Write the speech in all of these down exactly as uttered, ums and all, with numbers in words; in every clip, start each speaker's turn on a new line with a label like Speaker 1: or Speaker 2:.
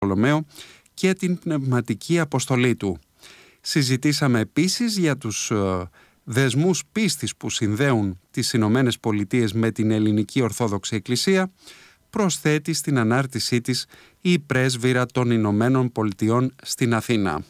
Speaker 1: Βαρθολομαίο και την πνευματική αποστολή του. Συζητήσαμε επίσης για τους ε, δεσμούς πίστης που συνδέουν τις Ηνωμένες Πολιτείες με την Ελληνική Ορθόδοξη Εκκλησία, προσθέτει στην ανάρτησή της η πρέσβυρα των Ηνωμένων Πολιτειών στην Αθήνα.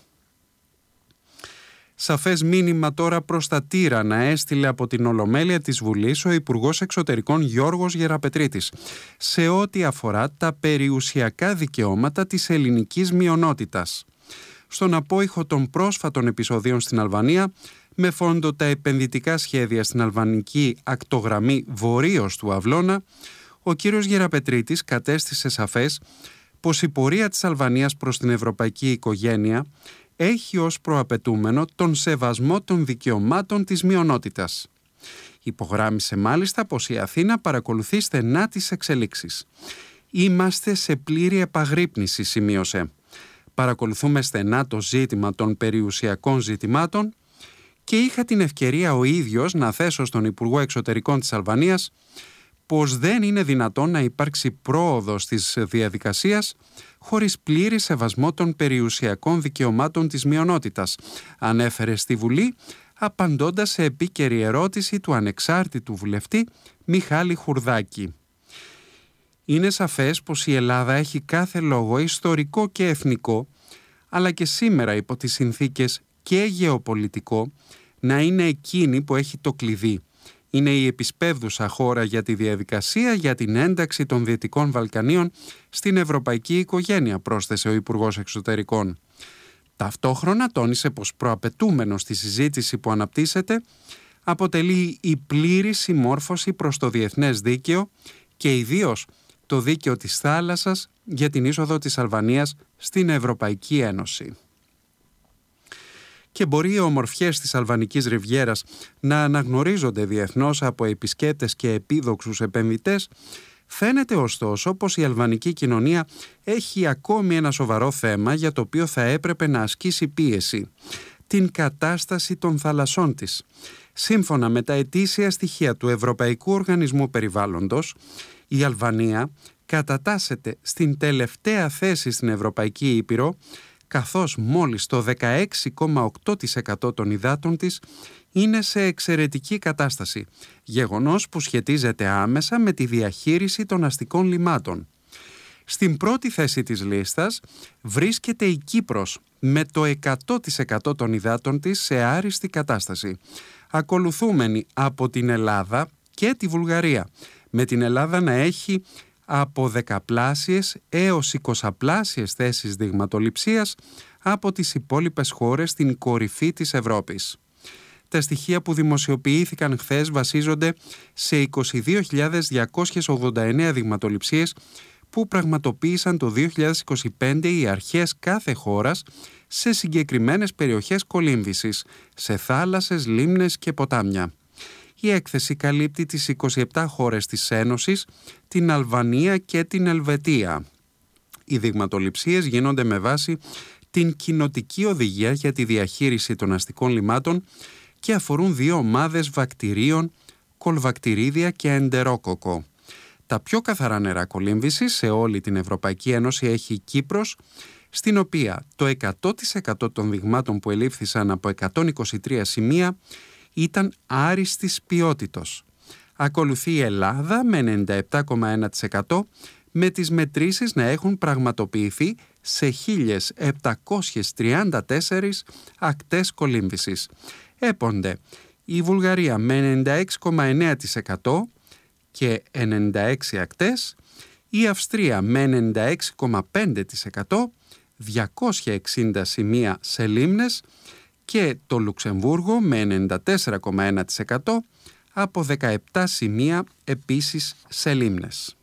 Speaker 1: Σαφές μήνυμα τώρα προς τα Τύρανα έστειλε από την Ολομέλεια της Βουλής ο Υπουργός Εξωτερικών Γιώργος Γεραπετρίτης σε ό,τι αφορά τα περιουσιακά δικαιώματα της ελληνικής μειονότητας. Στον απόϊχο των πρόσφατων επεισοδίων στην Αλβανία, με φόντο τα επενδυτικά σχέδια στην αλβανική ακτογραμμή βορείως του Αυλώνα, ο κύριος Γεραπετρίτης κατέστησε σαφές πως η πορεία της Αλβανίας προς την ευρωπαϊκή οικογένεια έχει ως προαπαιτούμενο τον σεβασμό των δικαιωμάτων της μειονότητας. Υπογράμμισε μάλιστα πως η Αθήνα παρακολουθεί στενά τις εξελίξεις. «Είμαστε σε πλήρη επαγρύπνηση», σημείωσε. «Παρακολουθούμε στενά το ζήτημα των περιουσιακών ζητημάτων και είχα την ευκαιρία ο ίδιος να θέσω στον Υπουργό Εξωτερικών της Αλβανίας πως δεν είναι δυνατόν να υπάρξει πρόοδος της διαδικασίας χωρίς πλήρη σεβασμό των περιουσιακών δικαιωμάτων της μειονότητας», ανέφερε στη Βουλή, απαντώντας σε επίκαιρη ερώτηση του ανεξάρτητου βουλευτή Μιχάλη Χουρδάκη. «Είναι σαφές πως η Ελλάδα έχει κάθε λόγο ιστορικό και εθνικό, αλλά και σήμερα υπό τις συνθήκες και γεωπολιτικό, να είναι εκείνη που έχει το κλειδί. Είναι η επισπεύδουσα χώρα για τη διαδικασία για την ένταξη των Δυτικών Βαλκανίων στην ευρωπαϊκή οικογένεια», πρόσθεσε ο Υπουργός Εξωτερικών. Ταυτόχρονα τόνισε πως προαπαιτούμενο στη συζήτηση που αναπτύσσεται αποτελεί η πλήρη συμμόρφωση προς το διεθνές δίκαιο και ιδίως το δίκαιο της θάλασσας για την είσοδο της Αλβανίας στην Ευρωπαϊκή Ένωση. Και μπορεί οι ομορφιές της Αλβανικής Ριβιέρας να αναγνωρίζονται διεθνώς από επισκέπτες και επίδοξους επενδυτές, φαίνεται ωστόσο πως η αλβανική κοινωνία έχει ακόμη ένα σοβαρό θέμα για το οποίο θα έπρεπε να ασκήσει πίεση: την κατάσταση των θαλασσών της. Σύμφωνα με τα ετήσια στοιχεία του Ευρωπαϊκού Οργανισμού Περιβάλλοντος, η Αλβανία κατατάσσεται στην τελευταία θέση στην Ευρωπαϊκή Ήπειρο, καθώς μόλις το δεκαέξι κόμμα οκτώ τοις εκατό των υδάτων της είναι σε εξαιρετική κατάσταση, γεγονός που σχετίζεται άμεσα με τη διαχείριση των αστικών λιμάτων. Στην πρώτη θέση της λίστας βρίσκεται η Κύπρος με το εκατό τοις εκατό των υδάτων της σε άριστη κατάσταση, ακολουθούμενη από την Ελλάδα και τη Βουλγαρία, με την Ελλάδα να έχει από δεκαπλάσιες έως εικοσαπλάσιες θέσεις δειγματοληψίας από τις υπόλοιπες χώρες στην κορυφή της Ευρώπης. Τα στοιχεία που δημοσιοποιήθηκαν χθες βασίζονται σε είκοσι δύο χιλιάδες διακόσιες ογδόντα εννέα δειγματοληψίες που πραγματοποίησαν το δύο χιλιάδες είκοσι πέντε οι αρχές κάθε χώρας σε συγκεκριμένες περιοχές κολύμβησης, σε θάλασσες, λίμνες και ποτάμια. Η έκθεση καλύπτει τις είκοσι επτά χώρες της Ένωσης, την Αλβανία και την Ελβετία. Οι δειγματοληψίες γίνονται με βάση την κοινοτική οδηγία για τη διαχείριση των αστικών λιμάτων και αφορούν δύο ομάδες βακτηρίων, κολβακτηρίδια και εντερόκοκο. Τα πιο καθαρά νερά κολύμβησης σε όλη την Ευρωπαϊκή Ένωση έχει η Κύπρος, στην οποία το εκατό τοις εκατό των δειγμάτων που ελήφθησαν από εκατόν είκοσι τρία σημεία ήταν άριστης ποιότητος. Ακολουθεί η Ελλάδα με ενενήντα επτά κόμμα ένα τοις εκατό, με τις μετρήσεις να έχουν πραγματοποιηθεί σε χίλιες επτακόσιες τριάντα τέσσερις ακτές κολύμβησης. Έπονται η Βουλγαρία με ενενήντα έξι κόμμα εννέα τοις εκατό και ενενήντα έξι ακτές, η Αυστρία με ενενήντα έξι κόμμα πέντε τοις εκατό, διακόσια εξήντα σημεία σε λίμνες, και το Λουξεμβούργο με ενενήντα τέσσερα κόμμα ένα τοις εκατό από δεκαεπτά σημεία επίσης σε λίμνες.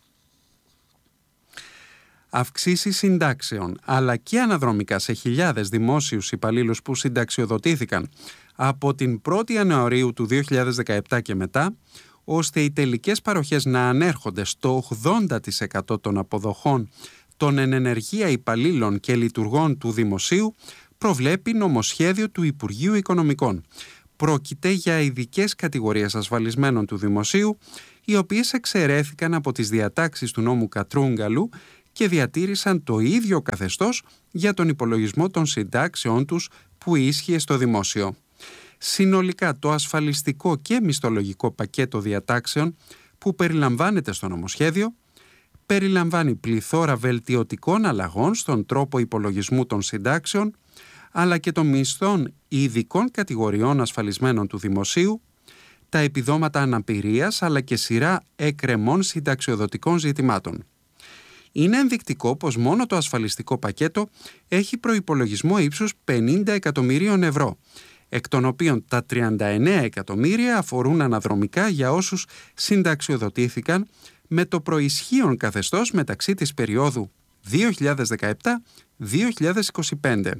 Speaker 1: Αυξήσεις συντάξεων αλλά και αναδρομικά σε χιλιάδες δημόσιους υπαλλήλους που συνταξιοδοτήθηκαν από την πρώτη Ιανουαρίου του δύο χιλιάδες δεκαεπτά και μετά, ώστε οι τελικές παροχές να ανέρχονται στο ογδόντα τοις εκατό των αποδοχών των εν ενεργεία υπαλλήλων και λειτουργών του δημοσίου, προβλέπει νομοσχέδιο του Υπουργείου Οικονομικών. Πρόκειται για ειδικές κατηγορίες ασφαλισμένων του δημοσίου, οι οποίες εξαιρέθηκαν από τις διατάξεις του νόμου Κατρούγκαλου και διατήρησαν το ίδιο καθεστώς για τον υπολογισμό των συντάξεών τους που ίσχυε στο δημόσιο. Συνολικά το ασφαλιστικό και μισθολογικό πακέτο διατάξεων που περιλαμβάνεται στο νομοσχέδιο περιλαμβάνει πληθώρα βελτιωτικών αλλαγών στον τρόπο υπολογισμού των συντάξεων, αλλά και των μισθών ειδικών κατηγοριών ασφαλισμένων του δημοσίου, τα επιδόματα αναπηρίας, αλλά και σειρά εκκρεμών συνταξιοδοτικών ζητημάτων. Είναι ενδεικτικό πως μόνο το ασφαλιστικό πακέτο έχει προϋπολογισμό ύψους πενήντα εκατομμυρίων ευρώ, εκ των οποίων τα τριάντα εννέα εκατομμύρια αφορούν αναδρομικά για όσους συνταξιοδοτήθηκαν με το προισχύον καθεστώς μεταξύ της περίοδου δύο χιλιάδες δεκαεπτά με δύο χιλιάδες είκοσι πέντε.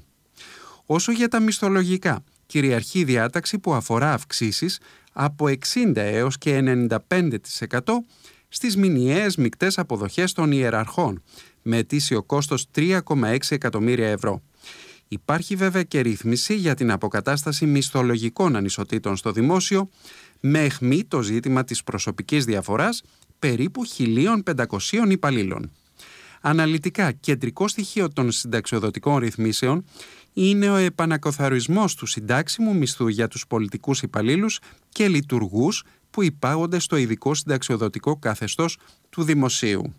Speaker 1: Όσο για τα μισθολογικά, κυριαρχεί η διάταξη που αφορά αυξήσεις από εξήντα έως και ενενήντα πέντε τοις εκατό στις μηνιαίες μεικτές αποδοχές των ιεραρχών, με ετήσιο κόστος τρία κόμμα έξι εκατομμύρια ευρώ. Υπάρχει βέβαια και ρύθμιση για την αποκατάσταση μισθολογικών ανισοτήτων στο δημόσιο, με αιχμή το ζήτημα της προσωπικής διαφοράς περίπου χίλια πεντακόσιων υπαλλήλων. Αναλυτικά, κεντρικό στοιχείο των συνταξιοδοτικών ρυθμίσεων είναι ο επανακαθαρισμός του συντάξιμου μισθού για τους πολιτικούς υπαλλήλους και λειτουργούς που υπάγονται στο ειδικό συνταξιοδοτικό καθεστώς του δημοσίου.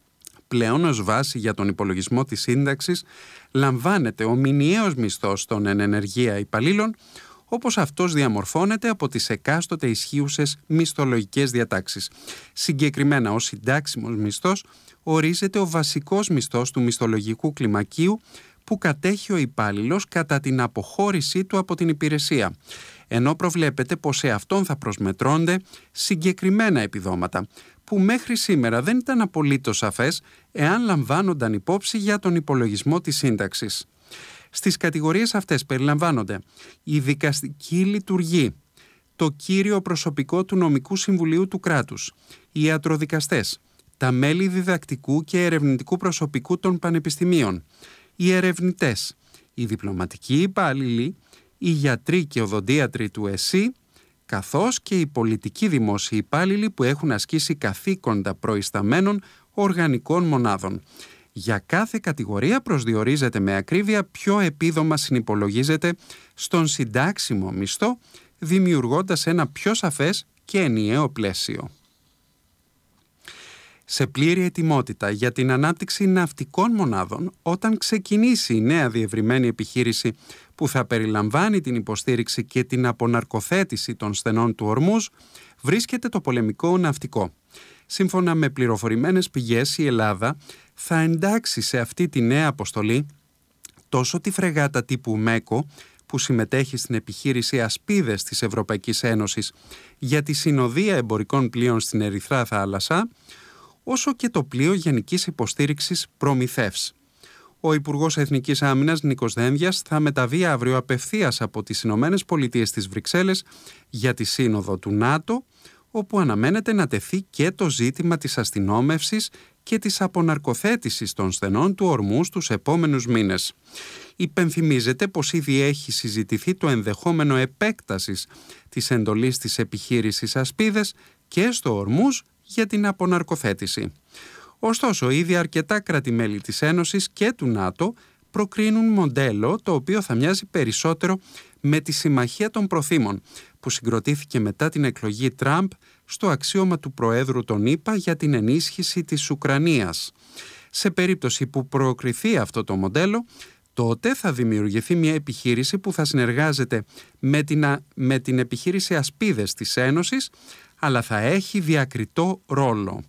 Speaker 1: Πλέον ως βάση για τον υπολογισμό της σύνταξης λαμβάνεται ο μηνιαίος μισθός των εν ενεργεία υπαλλήλων, όπως αυτός διαμορφώνεται από τις εκάστοτε ισχύουσες μισθολογικές διατάξεις. Συγκεκριμένα, ως συντάξιμος μισθός ορίζεται ο βασικός μισθός του μισθολογικού κλιμακίου που κατέχει ο υπάλληλος κατά την αποχώρησή του από την υπηρεσία, ενώ προβλέπεται πως σε αυτόν θα προσμετρώνται συγκεκριμένα επιδόματα, που μέχρι σήμερα δεν ήταν απολύτως σαφές εάν λαμβάνονταν υπόψη για τον υπολογισμό της σύνταξης. Στις κατηγορίες αυτές περιλαμβάνονται η δικαστική λειτουργή, το κύριο προσωπικό του νομικού συμβουλίου του κράτους, οι ιατροδικαστές, τα μέλη διδακτικού και ερευνητικού προσωπικού των πανεπιστημίων, οι ερευνητές, οι διπλωματικοί υπάλληλοι, οι γιατροί και οδοντίατροι του ΕΣΥ, καθώς και οι πολιτικοί δημόσιοι υπάλληλοι που έχουν ασκήσει καθήκοντα προϊσταμένων οργανικών μονάδων. Για κάθε κατηγορία προσδιορίζεται με ακρίβεια ποιο επίδομα συνυπολογίζεται στον συντάξιμο μισθό, δημιουργώντας ένα πιο σαφές και ενιαίο πλαίσιο. Σε πλήρη ετοιμότητα για την ανάπτυξη ναυτικών μονάδων, όταν ξεκινήσει η νέα διευρυμένη επιχείρηση που θα περιλαμβάνει την υποστήριξη και την αποναρκοθέτηση των στενών του Ορμούζ, βρίσκεται το πολεμικό ναυτικό. Σύμφωνα με πληροφορημένες πηγές, η Ελλάδα θα εντάξει σε αυτή τη νέα αποστολή τόσο τη φρεγάτα τύπου ΜΕΚΟ, που συμμετέχει στην επιχείρηση Ασπίδες της Ευρωπαϊκής Ένωσης για τη συνοδεία εμπορικών πλοίων στην Ερυθρά Θάλασσα, όσο και το πλοίο γενικής υποστήριξης Προμηθεύς. Ο Υπουργός Εθνικής Άμυνας Νίκος Δένδιας θα μεταβεί αύριο απευθείας από τις Ηνωμένες Πολιτείες στις Βρυξέλλες για τη σύνοδο του ΝΑΤΟ, όπου αναμένεται να τεθεί και το ζήτημα της αστυνόμευσης και της αποναρκοθέτησης των στενών του Ορμούζ τους επόμενους μήνες. Υπενθυμίζεται πως ήδη έχει συζητηθεί το ενδεχόμενο επέκτασης της εντολής της επιχείρησης Ασπίδες και στο Ορμούζ για την αποναρκοθέτηση. Ωστόσο, ήδη αρκετά κράτη-μέλη της Ένωσης και του ΝΑΤΟ προκρίνουν μοντέλο το οποίο θα μοιάζει περισσότερο με τη Συμμαχία των Προθήμων, που συγκροτήθηκε μετά την εκλογή Τραμπ στο αξίωμα του Προέδρου των ΗΠΑ για την ενίσχυση της Ουκρανίας. Σε περίπτωση που προκριθεί αυτό το μοντέλο, τότε θα δημιουργηθεί μια επιχείρηση που θα συνεργάζεται με την, με την επιχείρηση Ασπίδες της Ένωσης, αλλά θα έχει διακριτό ρόλο.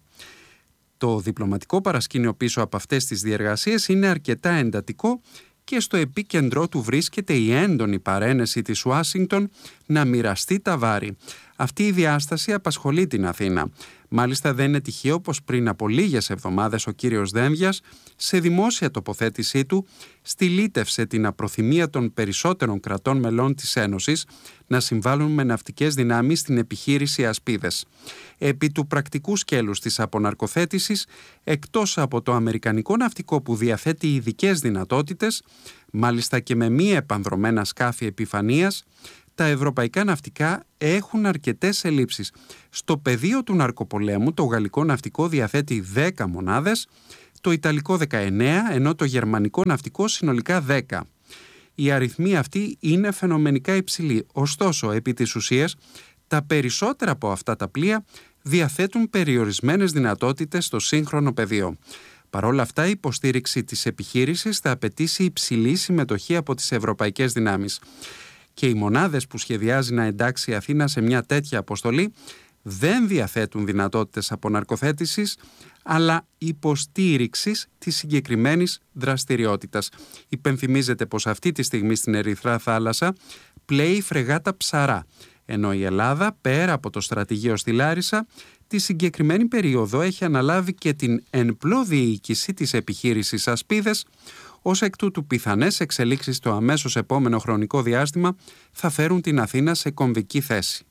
Speaker 1: Το διπλωματικό παρασκήνιο πίσω από αυτές τις διεργασίες είναι αρκετά εντατικό και στο επίκεντρό του βρίσκεται η έντονη παρένεση της Ουάσιγκτον να μοιραστεί τα βάρη. Αυτή η διάσταση απασχολεί την Αθήνα. Μάλιστα δεν είναι τυχαίο πως πριν από λίγες εβδομάδες ο κύριος Δένδιας, σε δημόσια τοποθέτησή του, στυλίτευσε την απροθυμία των περισσότερων κρατών μελών της Ένωσης να συμβάλλουν με ναυτικές δυνάμεις στην επιχείρηση Ασπίδες. Επί του πρακτικού σκέλους της αποναρκοθέτησης, εκτός από το αμερικανικό ναυτικό που διαθέτει ειδικές δυνατότητες, μάλιστα και με μη επανδρομένα σκάφη επιφανείας, τα ευρωπαϊκά ναυτικά έχουν αρκετές ελλείψεις. Στο πεδίο του ναρκοπολέμου το γαλλικό ναυτικό διαθέτει δέκα μονάδες, το Ιταλικό δεκαεννέα, ενώ το Γερμανικό ναυτικό συνολικά δέκα. Οι αριθμοί αυτοί είναι φαινομενικά υψηλοί, ωστόσο επί της ουσίας τα περισσότερα από αυτά τα πλοία διαθέτουν περιορισμένες δυνατότητες στο σύγχρονο πεδίο. Παρ' όλα αυτά, η υποστήριξη της επιχείρησης θα απαιτήσει υψηλή συμμετοχή από τις ευρωπαϊκές δυνάμεις. Και οι μονάδες που σχεδιάζει να εντάξει η Αθήνα σε μια τέτοια αποστολή δεν διαθέτουν δυνατότητες αποναρκοθέτησης, αλλά υποστήριξης της συγκεκριμένης δραστηριότητας. Υπενθυμίζεται πως αυτή τη στιγμή στην Ερυθρά Θάλασσα πλέει η φρεγάτα Ψαρά, ενώ η Ελλάδα, πέρα από το στρατηγείο στη Λάρισα, τη συγκεκριμένη περίοδο έχει αναλάβει και την ενπλό διοίκηση της επιχείρησης Ασπίδες, ως εκ τούτου πιθανές εξελίξεις στο αμέσως επόμενο χρονικό διάστημα θα φέρουν την Αθήνα σε κομβική θέση.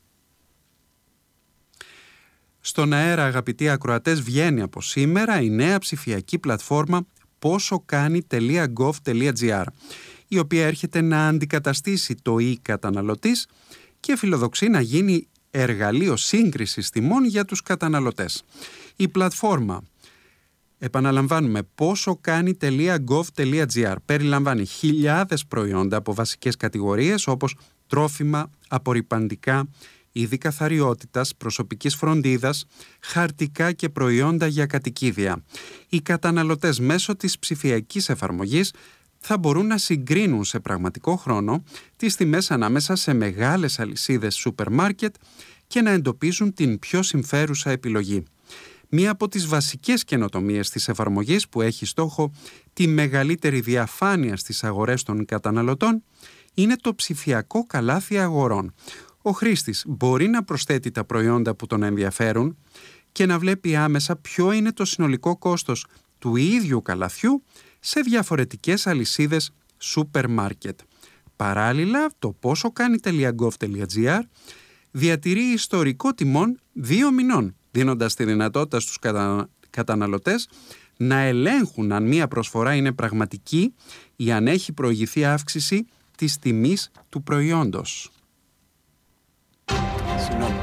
Speaker 1: Στον αέρα, αγαπητοί ακροατές, βγαίνει από σήμερα η νέα ψηφιακή πλατφόρμα πόσοκάνει τελεία γκοβ τελεία τζι άρ, η οποία έρχεται να αντικαταστήσει το e-καταναλωτής και φιλοδοξεί να γίνει εργαλείο σύγκρισης τιμών για τους καταναλωτές. Η πλατφόρμα, επαναλαμβάνουμε, πόσοκάνει τελεία γκοβ τελεία τζι άρ, περιλαμβάνει χιλιάδες προϊόντα από βασικές κατηγορίες όπως τρόφιμα, απορρυπαντικά, είδη καθαριότητας, προσωπικής φροντίδας, χαρτικά και προϊόντα για κατοικίδια. Οι καταναλωτές μέσω της ψηφιακής εφαρμογής θα μπορούν να συγκρίνουν σε πραγματικό χρόνο τις τιμές ανάμεσα σε μεγάλες αλυσίδες σούπερ μάρκετ και να εντοπίζουν την πιο συμφέρουσα επιλογή. Μία από τις βασικές καινοτομίες της εφαρμογής, που έχει στόχο τη μεγαλύτερη διαφάνεια στις αγορές των καταναλωτών, είναι το ψηφιακό καλάθι αγορών. Ο χρήστης μπορεί να προσθέτει τα προϊόντα που τον ενδιαφέρουν και να βλέπει άμεσα ποιο είναι το συνολικό κόστος του ίδιου καλαθιού σε διαφορετικές αλυσίδες σούπερ μάρκετ. Παράλληλα, το πόσοκάνει τελεία γκοβ τελεία τζι άρ διατηρεί ιστορικό τιμών δύο μηνών, δίνοντας τη δυνατότητα στους κατα... καταναλωτές να ελέγχουν αν μία προσφορά είναι πραγματική ή αν έχει προηγηθεί αύξηση της τιμής του προϊόντος. Συγγνώμη.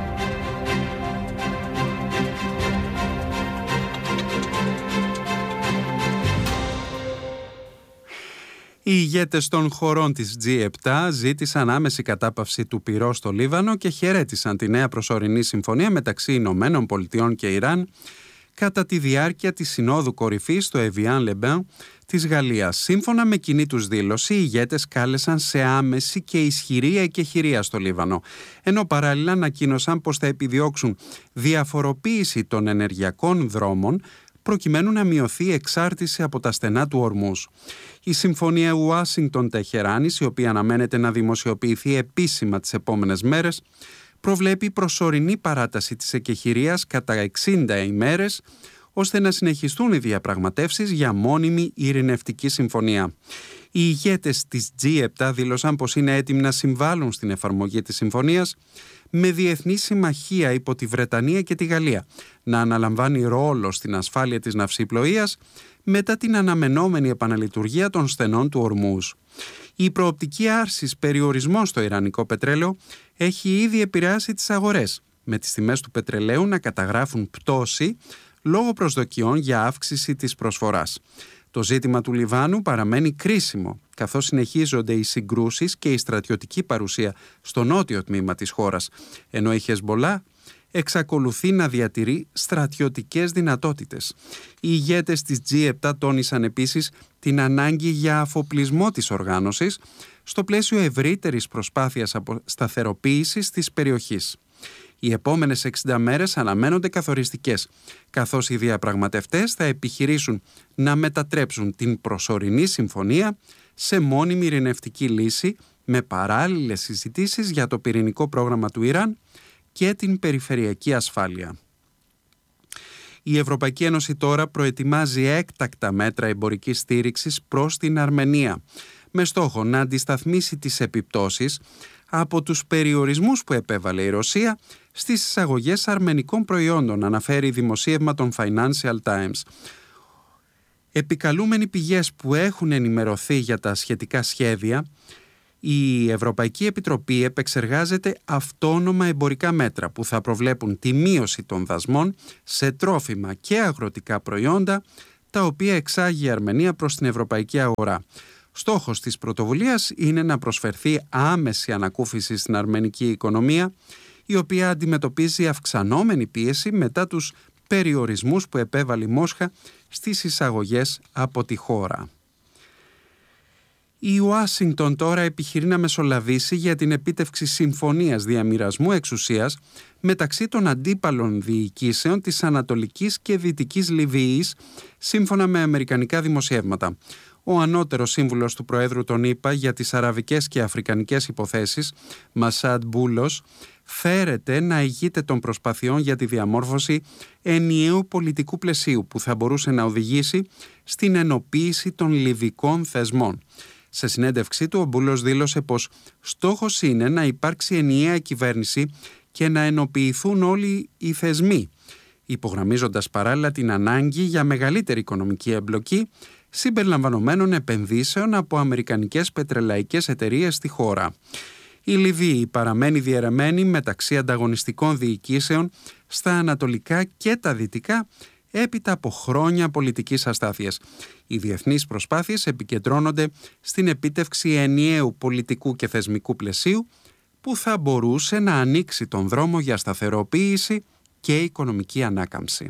Speaker 1: Οι ηγέτες των χωρών της τζι επτά ζήτησαν άμεση κατάπαυση του πυρός στο Λίβανο και χαιρέτησαν τη νέα προσωρινή συμφωνία μεταξύ Ηνωμένων Πολιτειών και Ιράν κατά τη διάρκεια της Συνόδου Κορυφής στο Εβιάν-Λεμπάν της Γαλλίας. Σύμφωνα με κοινή τους δήλωση, οι ηγέτες κάλεσαν σε άμεση και ισχυρή εκεχηρία στο Λίβανο, ενώ παράλληλα ανακοίνωσαν πως θα επιδιώξουν διαφοροποίηση των ενεργειακών δρόμων προκειμένου να μειωθεί η εξάρτηση από τα στενά του Ορμούζ. Η Συμφωνία Ουάσιγκτον-Τεχεράνης, η οποία αναμένεται να δημοσιοποιηθεί επίσημα τις επόμενες μέρες, προβλέπει προσωρινή παράταση της εκεχηρίας κατά εξήντα ημέρες, ώστε να συνεχιστούν οι διαπραγματεύσεις για μόνιμη ειρηνευτική συμφωνία. Οι ηγέτες της τζι επτά δήλωσαν πως είναι έτοιμοι να συμβάλλουν στην εφαρμογή της συμφωνίας, με διεθνή συμμαχία υπό τη Βρετανία και τη Γαλλία να αναλαμβάνει ρόλο στην ασφάλεια της ναυσιπλοείας μετά την αναμενόμενη επαναλειτουργία των στενών του Ορμούζ. Η προοπτική άρσης περιορισμών στο ιρανικό πετρέλαιο έχει ήδη επηρεάσει τις αγορές, με τις τιμές του πετρελαίου να καταγράφουν πτώση λόγω προσδοκιών για αύξηση της προσφοράς. Το ζήτημα του Λιβάνου παραμένει κρίσιμο, καθώς συνεχίζονται οι συγκρούσεις και η στρατιωτική παρουσία στο νότιο τμήμα της χώρας, ενώ η Χεσμπολά εξακολουθεί να διατηρεί στρατιωτικές δυνατότητες. Οι ηγέτες της τζι επτά τόνισαν επίσης την ανάγκη για αφοπλισμό της οργάνωσης στο πλαίσιο ευρύτερης προσπάθειας σταθεροποίησης της περιοχής. Οι επόμενες εξήντα μέρες αναμένονται καθοριστικές, καθώς οι διαπραγματευτές θα επιχειρήσουν να μετατρέψουν την προσωρινή συμφωνία σε μόνιμη ειρηνευτική λύση με παράλληλες συζητήσεις για το πυρηνικό πρόγραμμα του Ιράν και την περιφερειακή ασφάλεια. Η Ευρωπαϊκή Ένωση τώρα προετοιμάζει έκτακτα μέτρα εμπορικής στήριξης προς την Αρμενία, με στόχο να αντισταθμίσει τις επιπτώσεις από τους περιορισμούς που επέβαλε η Ρωσία στις εισαγωγές αρμενικών προϊόντων, αναφέρει δημοσίευμα των Financial Times. Επικαλούμενοι πηγές που έχουν ενημερωθεί για τα σχετικά σχέδια, η Ευρωπαϊκή Επιτροπή επεξεργάζεται αυτόνομα εμπορικά μέτρα που θα προβλέπουν τη μείωση των δασμών σε τρόφιμα και αγροτικά προϊόντα, τα οποία εξάγει η Αρμενία προς την ευρωπαϊκή αγορά. Στόχος της πρωτοβουλίας είναι να προσφερθεί άμεση ανακούφιση στην αρμενική οικονομία, η οποία αντιμετωπίζει αυξανόμενη πίεση μετά τους περιορισμούς που επέβαλε η Μόσχα στις εισαγωγές από τη χώρα. Η Ουάσιγκτον τώρα επιχειρεί να μεσολαβήσει για την επίτευξη συμφωνίας διαμοιρασμού εξουσίας μεταξύ των αντίπαλων διοικήσεων της Ανατολικής και Δυτικής Λιβύης, σύμφωνα με αμερικανικά δημοσιεύματα. Ο ανώτερος σύμβουλος του Προέδρου των ΗΠΑ για τις αραβικές και αφρικανικές υποθέσεις, Μασάντ Μπούλος, φέρεται να ηγείται των προσπαθειών για τη διαμόρφωση ενιαίου πολιτικού πλαισίου που θα μπορούσε να οδηγήσει στην ενοποίηση των λιβικών θεσμών. Σε συνέντευξή του, ο Μπούλος δήλωσε πως στόχος είναι να υπάρξει ενιαία κυβέρνηση και να ενοποιηθούν όλοι οι θεσμοί, υπογραμμίζοντας παράλληλα την ανάγκη για μεγαλύτερη οικονομική εμπλοκή συμπεριλαμβανομένων επενδύσεων από αμερικανικές πετρελαϊκές εταιρείες στη χώρα. Η Λιβύη παραμένει διαιρεμένη μεταξύ ανταγωνιστικών διοικήσεων στα ανατολικά και τα δυτικά έπειτα από χρόνια πολιτικής αστάθειας. Οι διεθνείς προσπάθειες επικεντρώνονται στην επίτευξη ενιαίου πολιτικού και θεσμικού πλαισίου που θα μπορούσε να ανοίξει τον δρόμο για σταθεροποίηση και οικονομική ανάκαμψη.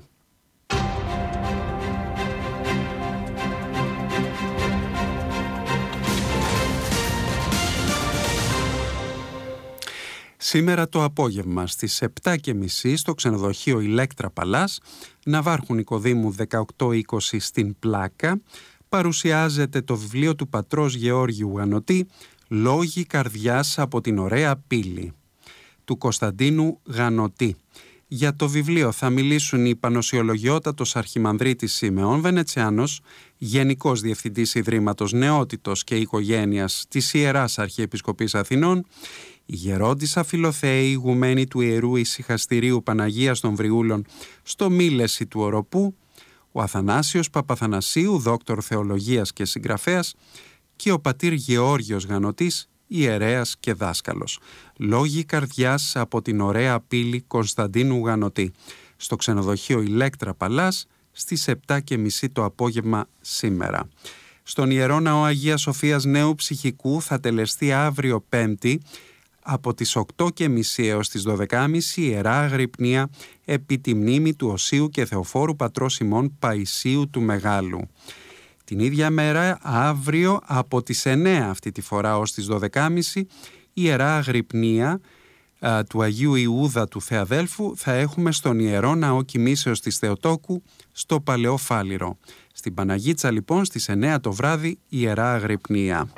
Speaker 1: Σήμερα το απόγευμα στις επτά και μισή στο ξενοδοχείο Ηλέκτρα Παλάς, Ναβάρχου Νικοδήμου δεκαοκτώ είκοσι στην Πλάκα, παρουσιάζεται το βιβλίο του πατρός Γεώργιου Γανωτή «Λόγοι καρδιάς από την ωραία πύλη» του Κωνσταντίνου Γανωτή. Για το βιβλίο θα μιλήσουν η Πανωσιολογιότατος Αρχιμανδρίτης Σιμεών Βενετσιάνος, Γενικός Διευθυντής Ιδρύματος Νεότητος και Οικογένειας της Ιεράς Αρχιεπισκοπής Αθηνών, η Γερόντισσα Φιλοθέη, ηγουμένη του Ιερού Ησυχαστηρίου Παναγίας των Βριούλων στο Μήλεση του Οροπού, ο Αθανάσιος Παπαθανασίου, δόκτωρ θεολογίας και συγγραφέας, και ο πατήρ Γεώργιος Γανωτής, ιερέας και δάσκαλος. Λόγοι καρδιάς από την ωραία πύλη Κωνσταντίνου Γανωτή, στο ξενοδοχείο Ηλέκτρα Παλάς στις επτά και μισή το απόγευμα σήμερα. Στον Ιερό Ναό Αγίας Σοφίας Νέου Ψυχικού θα τελεστεί αύριο Πέμπτη από τις οκτώ και μισή έως τις δώδεκα και μισή Ιερά Αγρυπνία επί τη μνήμη του Οσίου και Θεοφόρου πατρός ημών Παϊσίου του Μεγάλου. Την ίδια μέρα, αύριο από τις εννέα αυτή τη φορά ως τις δώδεκα και μισή Ιερά Αγρυπνία α, του Αγίου Ιούδα του Θεαδέλφου θα έχουμε στον Ιερό Ναό Κοιμήσεως της Θεοτόκου στο Παλαιό Φάληρο. Στην Παναγίτσα λοιπόν στις εννέα το βράδυ Ιερά Αγρυπνία.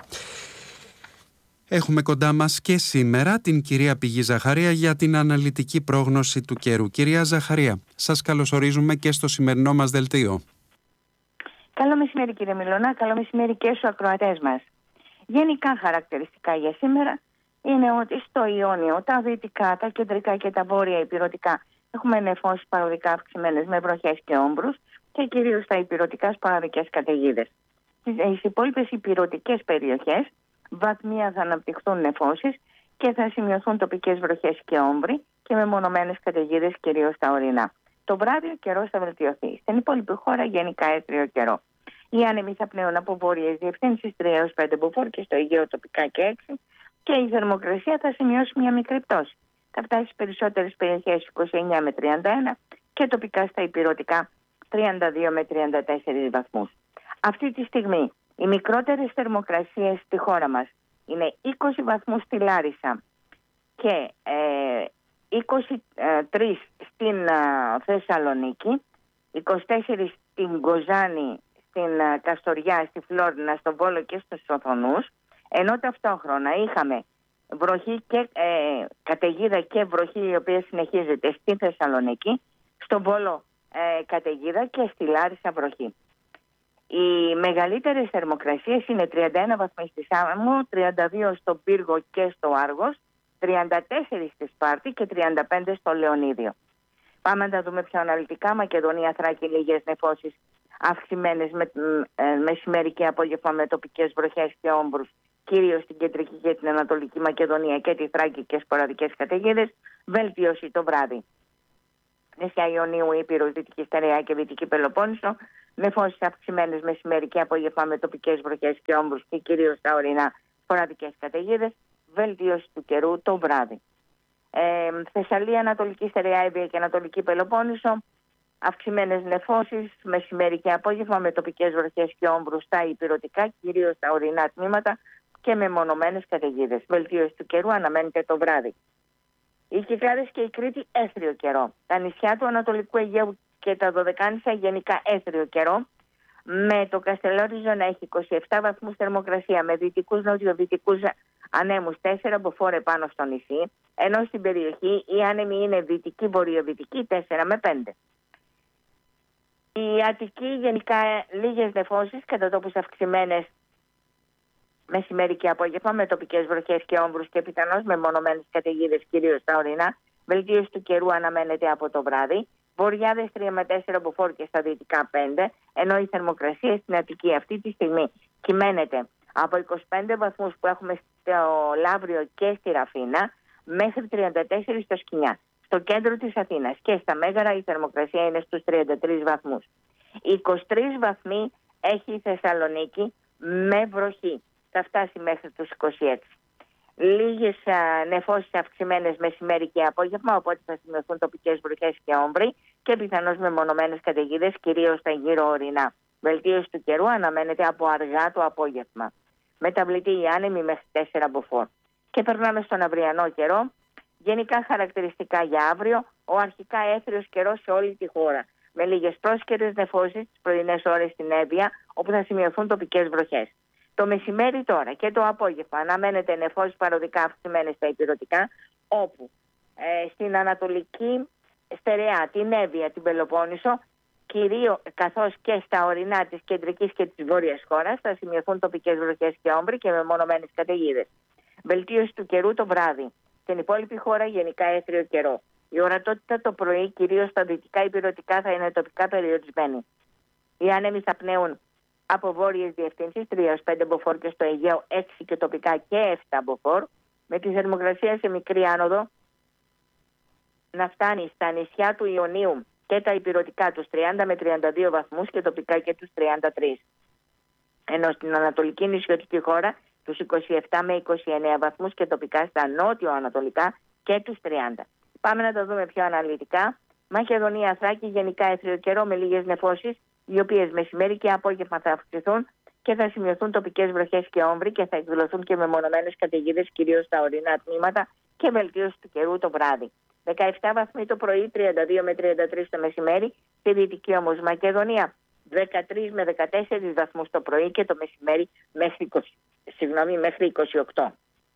Speaker 1: Έχουμε κοντά μας και σήμερα την κυρία Πηγή Ζαχαρία για την αναλυτική πρόγνωση του καιρού. Κυρία Ζαχαρία, σας καλωσορίζουμε και στο σημερινό μας δελτίο.
Speaker 2: Καλό μεσημέρι κύριε Μιλώνα, καλό μεσημέρι και στους ακροατές μας. Γενικά χαρακτηριστικά για σήμερα είναι ότι στο Ιόνιο, τα δυτικά, τα κεντρικά και τα βόρεια ηπειρωτικά έχουμε νεφώσεις παροδικά αυξημένες με βροχές και όμπρους και κυρίως στα ηπειρωτικά σπαραδικές καταιγίδες. Στις υπόλοιπες ηπειρωτικές περιοχές βαθμία θα αναπτυχθούν νεφώσεις και θα σημειωθούν τοπικές βροχές και όμπροι και μεμονωμένες καταιγίδες κυρίως στα ορεινά. Το βράδυ ο καιρός θα βελτιωθεί. Στην υπόλοιπη χώρα γενικά έθριο καιρό. Οι άνεμοι θα πνέουν από βόρειες διευθύνσεις τρία έως πέντε μποφόρ και στο Αιγαίο τοπικά και έξι και η θερμοκρασία θα σημειώσει μια μικρή πτώση. Θα φτάσει στις περισσότερες περιοχές είκοσι εννέα με τριάντα ένα και τοπικά στα ηπειρωτικά τριάντα δύο με τριάντα τέσσερα βαθμούς. Αυτή τη στιγμή οι μικρότερες θερμοκρασίες στη χώρα μας είναι είκοσι βαθμούς στη Λάρισα και ε, είκοσι τρεις στην ε, Θεσσαλονίκη, είκοσι τέσσερα στην Κοζάνη, στην ε, Καστοριά, στη Φλόρινα, στον Βόλο και στους Οθονούς, ενώ ταυτόχρονα είχαμε βροχή και ε, καταιγίδα και βροχή η οποία συνεχίζεται στη Θεσσαλονίκη, στον Βόλο ε, καταιγίδα και στη Λάρισα βροχή. Οι μεγαλύτερες θερμοκρασίες είναι τριάντα ένα βαθμοί στη Σάμο, τριάντα δύο στον Πύργο και στο Άργος, τριάντα τέσσερα στη Σπάρτη και τριάντα πέντε στο Λεωνίδιο. Πάμε να τα δούμε πιο αναλυτικά. Μακεδονία, Θράκη, λίγες νεφώσεις αυξημένες με, ε, μεσημέρι και απόγευμα με τοπικές βροχές και όμπρους, κυρίως στην κεντρική και την Ανατολική Μακεδονία και τη Θράκη και σποραδικές καταιγίδες, βελτίωση το βράδυ. νησιά Ιωνίου, Ήπειρος, Δυτική Στερεά και Δυτική Πελοπόννησο. Νεφώσεις αυξημένες μεσημέρι και απόγευμα με τοπικές βροχές και όμβρους και κυρίως τα ορεινά σποραδικές καταιγίδες. Βελτίωση του καιρού το βράδυ. Ε, Θεσσαλία, Ανατολική Στερεά, Εύβοια και Ανατολική Πελοπόννησο. Αυξημένες νεφώσεις μεσημέρι και απόγευμα με τοπικές βροχές και όμβρους στα ηπειρωτικά, κυρίως στα ορεινά τμήματα και με μονομένες καταιγίδες. Βελτίωση του καιρού αναμένεται το βράδυ. Οι Κυκλάδες και η Κρήτη έθριο καιρό. Τα νησιά του Ανατολικού Αιγαίου και τα Δωδεκάνησα γενικά έθριο καιρό. Με το Καστελόριζο να έχει είκοσι επτά βαθμούς θερμοκρασία, με δυτικούς νοτιοδυτικούς ανέμους τέσσερα μποφόρ πάνω στο νησί, ενώ στην περιοχή οι άνεμοι είναι δυτική-βορειοδυτική τέσσερα με πέντε. Η Αττική γενικά λίγες νεφώσεις, κατά τόπους αυξημένες μεσημέρι και απόγευμα με τοπικές βροχές και όμβρους και πιθανώς με μονομένες καταιγίδες κυρίως στα ορεινά. Βελτίωση του καιρού αναμένεται από το βράδυ. Βορειάδες τρία με τέσσερα μποφόρ και στα δυτικά πέντε, ενώ η θερμοκρασία στην Αττική αυτή τη στιγμή κυμαίνεται από είκοσι πέντε βαθμούς που έχουμε στο Λαύριο και στη Ραφίνα μέχρι τριάντα τέσσερα στο Σκοινιά. Στο κέντρο της Αθήνας και στα Μέγαρα η θερμοκρασία είναι στους τριάντα τρεις βαθμούς. είκοσι τρεις βαθμοί έχει η Θεσσαλονίκη με βροχή. Θα φτάσει μέχρι τους είκοσι έξι. Λίγες νεφώσεις αυξημένες μεσημέρι και απόγευμα, οπότε θα σημειωθούν τοπικές βροχές και όμβροι και πιθανώς με μονομένες καταιγίδες, κυρίως στα γύρω ορεινά. Βελτίωση του καιρού αναμένεται από αργά το απόγευμα. Μεταβλητή οι άνεμοι μέχρι τέσσερα μποφόρ. Και περνάμε στον αυριανό καιρό. Γενικά χαρακτηριστικά για αύριο, ο αρχικά έθριος καιρός σε όλη τη χώρα. Με λίγες πρόσκαιρες νεφώσεις τις πρωινές ώρες στην Εύβοια, όπου θα σημειωθούν τοπικές βροχές. Το μεσημέρι τώρα και το απόγευμα αναμένεται νεφώσεις παροδικά αυξημένες στα ηπειρωτικά, όπου ε, στην Ανατολική Στερεά, την Εύβοια, την Πελοπόννησο, κυρίως καθώς και στα ορεινά της κεντρικής και της βόρειας χώρας θα σημειωθούν τοπικές βροχές και όμβροι και με μονομένες καταιγίδες. Βελτίωση του καιρού το βράδυ. Στην υπόλοιπη χώρα γενικά έθριο καιρό. Η ορατότητα το πρωί, κυρίως στα δυτικά ηπειρωτικά, θα είναι τοπικά περιορισμένη. Οι άνεμοι θα πνέουν από βόρειες διευθύνσεις τρία έως πέντε μποφόρ και στο Αιγαίο έξι και τοπικά και επτά μποφόρ, με τη θερμοκρασία σε μικρή άνοδο να φτάνει στα νησιά του Ιωνίου και τα ηπειρωτικά τους τριάντα με τριάντα δύο βαθμούς και τοπικά και τους τριάντα τρεις. Ενώ στην ανατολική νησιωτική χώρα τους είκοσι επτά με είκοσι εννέα βαθμούς και τοπικά στα νότιο-ανατολικά και τους τριάντα. Πάμε να το δούμε πιο αναλυτικά. Μακεδονία, Θράκη, γενικά έθριο καιρό με λίγες νεφώσεις, οι οποίες μεσημέρι και απόγευμα θα αυξηθούν και θα σημειωθούν τοπικές βροχές και όμβροι και θα εκδηλωθούν και με μονομένες καταιγίδες, κυρίως στα ορεινά τμήματα, και βελτίωση του καιρού το βράδυ. δεκαεπτά βαθμοί το πρωί, τριάντα δύο με τριάντα τρεις το μεσημέρι. Στη δυτική όμως Μακεδονία, δεκατρείς με δεκατέσσερα βαθμούς το πρωί και το μεσημέρι μέχρι είκοσι, συγγνώμη, μέχρι είκοσι οκτώ.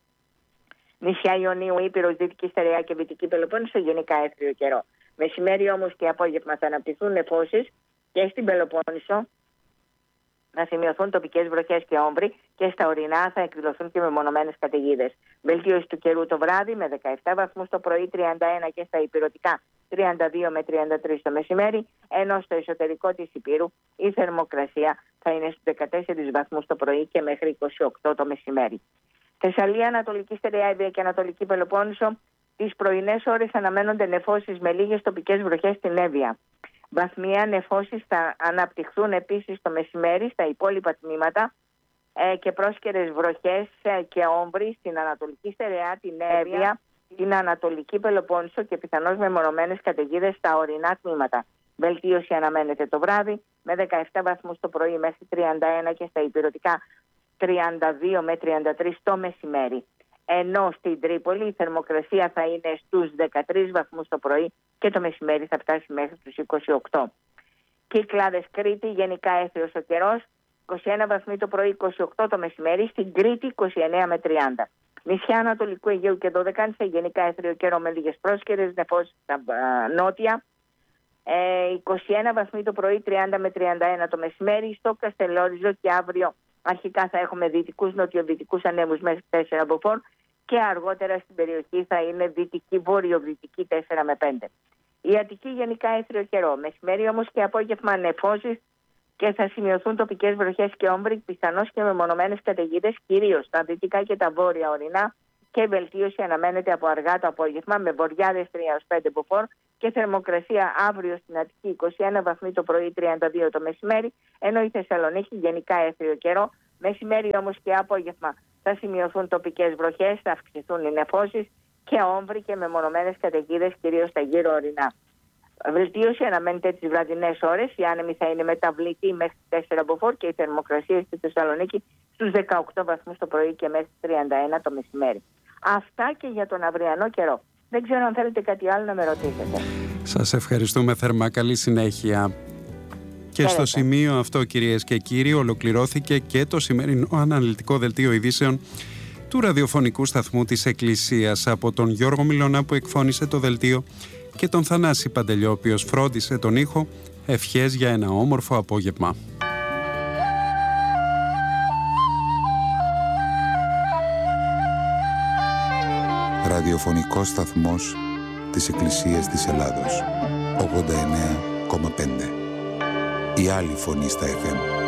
Speaker 2: Νησιά Ιωνίου, Ήπειρος, Δυτική Στερεά και Δυτική Πελοπόννησο γενικά έθριο καιρό. Μεσημέρι όμως και απόγευμα θα αναπτυχθούν νεφώσεις και στην Πελοπόννησο να σημειωθούν τοπικές βροχές και όμβροι και στα ορεινά θα εκδηλωθούν και μεμονωμένες καταιγίδες. Βελτίωση του καιρού το βράδυ με δεκαεπτά βαθμούς το πρωί, τριάντα ένα και στα ηπειρωτικά τριάντα δύο με τριάντα τρεις το μεσημέρι, ενώ στο εσωτερικό της Υπήρου η θερμοκρασία θα είναι στους δεκατέσσερις βαθμούς το πρωί και μέχρι είκοσι οκτώ το μεσημέρι. Θεσσαλία, Ανατολική Στερεά, Εύβοια και Ανατολική Πελοπόννησο, τις πρωινές ώρες αναμένονται νεφώσεις με λίγες τοπικές βροχές στην Εύβοια. Βαθμία νεφώσεις θα αναπτυχθούν επίσης το μεσημέρι στα υπόλοιπα τμήματα ε, και πρόσκαιρες βροχές ε, και όμβροι στην Ανατολική Στερεά, την Εύβοια, την Ανατολική Πελοπόννησο και πιθανώς μεμονωμένες καταιγίδες στα ορεινά τμήματα. Βελτίωση αναμένεται το βράδυ με δεκαεπτά βαθμούς το πρωί μέχρι τριάντα ένα και στα ηπειρωτικά τριάντα δύο με τριάντα τρεις το μεσημέρι. Ενώ στην Τρίπολη η θερμοκρασία θα είναι στους δεκατρείς βαθμούς το πρωί και το μεσημέρι θα φτάσει μέχρι τους είκοσι οκτώ. Κυκλάδες, Κρήτη, γενικά έθριος ο καιρός, είκοσι ένα βαθμοί το πρωί, είκοσι οκτώ το μεσημέρι, στην Κρήτη είκοσι εννέα με τριάντα. Νησιά Ανατολικού Αιγαίου και Δωδεκάνησα, γενικά έθριο καιρό με λίγες πρόσκαιρες νεφώσεις στα νότια, ε, είκοσι ένα βαθμοί το πρωί, τριάντα με τριάντα ένα το μεσημέρι. Στο Καστελόριζο και αύριο αρχικά θα έχουμε δυτικούς νοτιοδυτικούς ανέμους μέχρι τέσσερα μποφόρ και αργότερα στην περιοχή θα είναι δυτική βορειοδυτική τέσσερα με πέντε. Η Αττική γενικά έθριο καιρό. Μεσημέρι όμως και απόγευμα νεφώσεις και θα σημειωθούν τοπικές βροχές και όμβροι, πιθανώς και με μονομένες καταιγίδες, κυρίως στα δυτικά και τα βόρεια ορεινά, και βελτίωση αναμένεται από αργά το απόγευμα με βορειάδες τρία έως πέντε μποφόρ και θερμοκρασία αύριο στην Αττική είκοσι ένα βαθμοί το πρωί, τριάντα δύο το μεσημέρι, ενώ η Θεσσαλονίκη γενικά έθριο καιρό. Μεσημέρι όμως και απόγευμα θα σημειωθούν τοπικές βροχές, θα αυξηθούν οι νεφώσεις και όμβροι και μεμονωμένες καταιγίδες, κυρίως στα γύρω ορεινά. Βελτίωση αναμένεται τις βραδινές ώρες. Η άνεμη θα είναι μεταβλητή μέχρι τέσσερα μποφόρ και η θερμοκρασία στη Θεσσαλονίκη στους δεκαοκτώ βαθμούς το πρωί και μέχρι τριάντα ένα το μεσημέρι. Αυτά και για τον αυριανό καιρό. Δεν ξέρω αν θέλετε κάτι άλλο να με ρωτήσετε.
Speaker 1: Σας ευχαριστούμε θερμά. Καλή συνέχεια. Και στο σημείο αυτό, κυρίες και κύριοι, ολοκληρώθηκε και το σημερινό αναλυτικό δελτίο ειδήσεων του ραδιοφωνικού σταθμού της Εκκλησίας, από τον Γιώργο Μιλωνά που εκφώνησε το δελτίο και τον Θανάση Παντελιό, ο οποίος φρόντισε τον ήχο. Ευχές για ένα όμορφο απόγευμα.
Speaker 3: Ραδιοφωνικός σταθμός της Εκκλησίας της Ελλάδος, ογδόντα εννέα κόμμα πέντε. Η άλλη φωνή στα εφ εμ.